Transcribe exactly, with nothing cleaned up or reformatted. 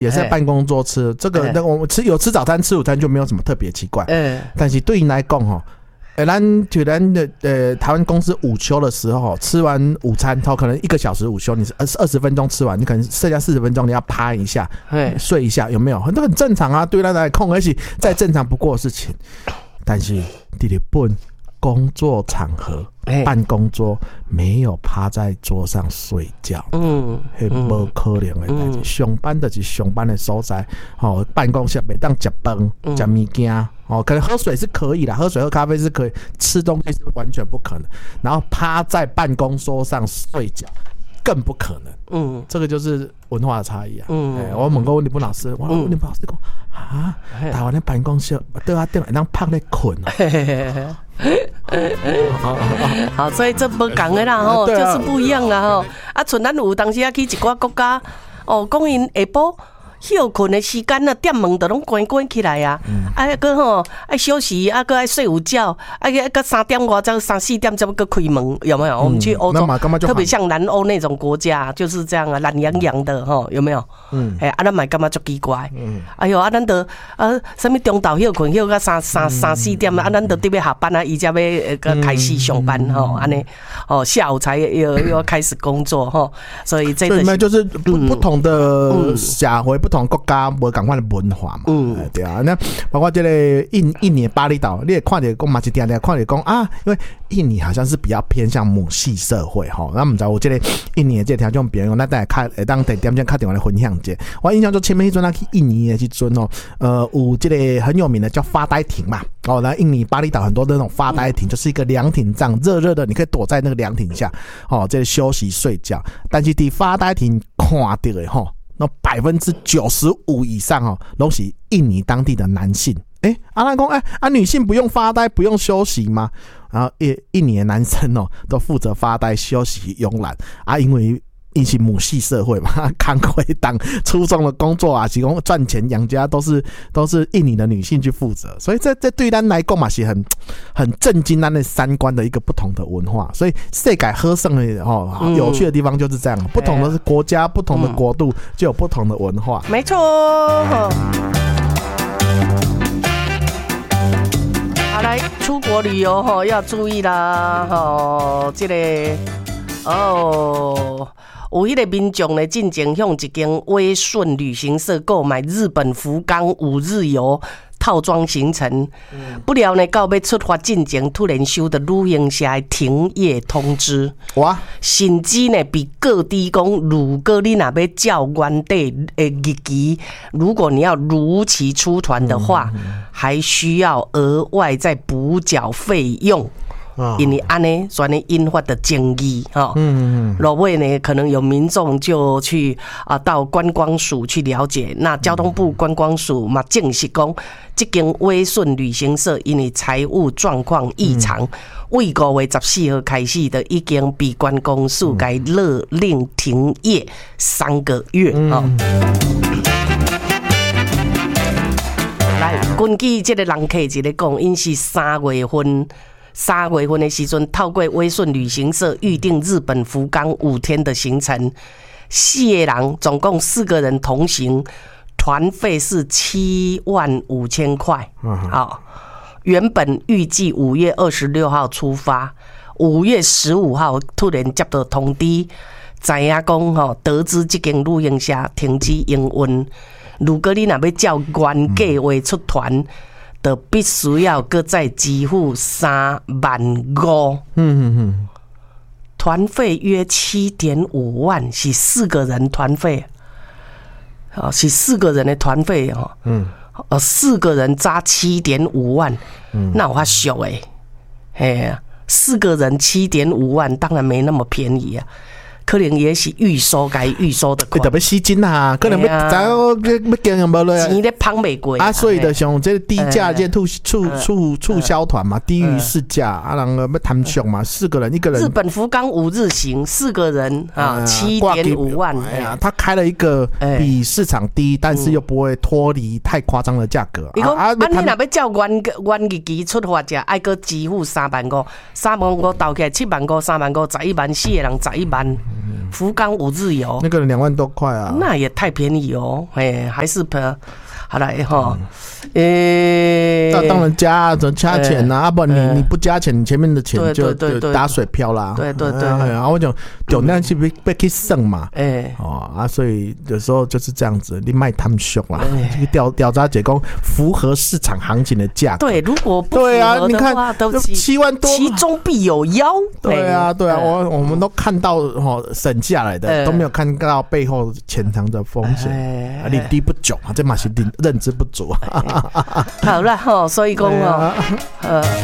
也是在办公桌吃，这个那我们吃有吃早餐吃午餐就没有什么特别奇怪。嗯，但是对你来讲哈，呃，咱就咱的呃台湾公司午休的时候，吃完午餐后可能一个小时午休，你二二十分钟吃完，你可能剩下四十分钟你要趴一下，睡一下，有没有？很多很正常啊，对咱来讲，而且再正常不过的事情。但是在日本工作场合。办公桌没有趴在桌上睡觉，嗯，是不可能的代志。上班就是上班的所在，哦，办公室每当吃饭、吃物件，哦，可能喝水是可以的，喝水喝咖啡是可以，吃东西是完全不可能。然后趴在办公桌上睡觉。更不可能，嗯，这个就是文化的差异啊。嗯，欸、我问过温尼本老师，我问温尼本老师讲啊，台湾的办公室对啊，对啊，让趴在困啊。 好，所以这不讲的啦吼，就是不一样啦吼。啊，像咱有当时啊去一寡国家，哦，讲因下晡休困的时间啊，店门都拢关关起来啊，啊，个吼爱休息，啊，个爱睡午觉，啊，个三点外才三四点才个开门，有没有？我们去欧洲，特别像南欧那种国家，就是这样啊，懒洋洋的吼，有没有？嗯，哎，啊，咱买干嘛就奇怪？嗯，哎呦，啊，咱得啊，什么中昼休困休到三三三四点啊，咱得得要下班啊，伊才要个开始上班吼，安尼哦，下午才又又要开始工作吼，所以这所以呢，就是不不同的社会不。不同国家无同款的文化嘛，嗯，对啊，那包括这个印印尼巴厘岛，你也看到讲嘛，一点点看到讲啊，因为印尼好像是比较偏向母系社会吼，那唔知有这个印尼的这条种朋友，那等下看，当第点钟看电话来分享者。我印象中前面一阵那去印尼的去阵哦，呃，有这个很有名的叫发呆亭嘛，哦，那印尼巴厘岛很多那种发呆亭，就是一个凉亭帐，热热的，你可以躲在那个凉亭下，哦，这个休息睡觉。但是伫发呆亭看到的吼。那百分之九十五以上哦，都是印尼当地的男性。哎、欸，阿拉公哎啊，女性不用发呆，不用休息吗？然后印印尼的男生哦，都负责发呆、休息、慵懒啊，因为一起母系社会嘛，康辉当初中的工作啊，提供赚钱养家都是都是印尼的女性去负责，所以这这对咱来讲嘛是很很震惊咱的三观的一个不同的文化。所以世界喝剩的哦，有趣的地方就是这样，嗯、不同的国家、不同的国度就有不同的文化。 没错。好，来出国旅游哈要注意啦，哈，这个哦。有迄个民众呢，进前向一间威顺旅行社购买日本福冈五日游套装行程，不料呢，到要出发进前，突然收到旅行社的停业通知。哇！甚至呢，比各地讲，如果你若要照原地的日期，如果你要如期出团的话，还需要额外再补缴费用。因为安尼，所以引发的争议哈。嗯嗯。落尾呢，可能有民众就去啊到观光署去了解。那交通部观光署嘛证实讲，这间威顺旅行社因为财务状况异常，为五月十四号开始的已经被观光署该勒令停业三个月哈。嗯、来，根据这个人客一个讲，因是三月份。三月份的时阵，透过威顺旅行社预定日本福冈五天的行程，四个人总共四个人同行，团费是七万五千块。好，原本预计五月二十六号出发，五月十五号突然接到通知，知影讲吼，得知这间旅行社停止营运，如果你若要照原计划出团。就必须要各再支付三万五，嗯嗯嗯，团费约七点五万，是四个人团费，啊，是四个人的团费哈，嗯，呃，四个人加七点五万，嗯，那我还小哎，嘿，四个人七点五万，当然没那么便宜啊。可能也是预收该预收的款， 特别吸金啊，可能要早要经营无了， 钱咧捧袂过啊，所以就像这低价这促促促促销团嘛，低于市价啊，人要谈凶嘛，四个人一个人。 日本福冈五日行，四个人啊，七点五万。 哎呀，他开了一个比市场低，但是又不会脱离太夸张的价格。 你讲，啊，你若要照原原日期出发者，爱搁支付三万五，三万五倒起来七万五，三万五十一万，四个人十一万。 福冈五日游， 那个人两万多块啊， 那也太便宜哦，哎，还是呃，好来哈，诶， 那当然加加钱呐，啊不，你你不加钱，你前面的钱就就打水漂啦， 对对对， 然后我讲重量是被被去省嘛， 哎， 哦啊，所以有时候就是这样子，你卖他们凶啦，这个调调查结果符合市场行情的价格， 对，如果不对啊，你看都七万多， 其中必有妖， 对啊对啊，我我们都看到哦省下来的，都没有看到背后潜藏的风险，领低不久啊，这嘛是认知不足啊。 好了哈，所以讲哦，呃。